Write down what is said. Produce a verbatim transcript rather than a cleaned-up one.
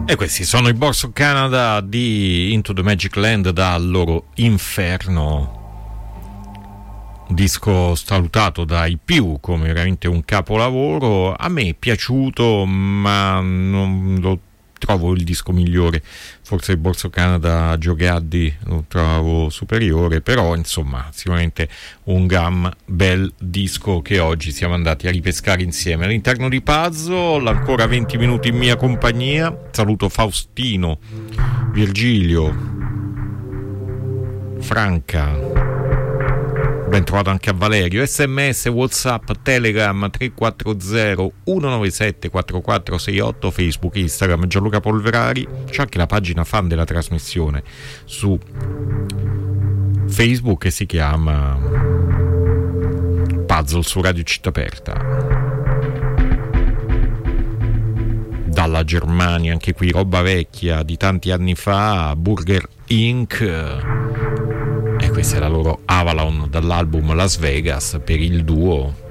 E questi sono i Boards of Canada di Into the Magic Land dal loro Inferno, disco salutato dai più come veramente un capolavoro. A me è piaciuto, ma non lo trovo il disco migliore. Forse il Boards of Canada Joe Gaddy lo trovo superiore, però insomma sicuramente un gran bel disco che oggi siamo andati a ripescare insieme all'interno di Puzzle. Ancora venti minuti in mia compagnia. Saluto Faustino, Virgilio, Franca, ben trovato anche a Valerio. Sms, WhatsApp, Telegram tre quattro zero uno nove sette quattro quattro sei otto, Facebook, Instagram Gianluca Polverari. C'è anche la pagina fan della trasmissione su Facebook che si chiama Puzzle su Radio Città Aperta. Dalla Germania, anche qui roba vecchia di tanti anni fa, Burger Incorporated. E questa è la loro Avalon dall'album Las Vegas per il duo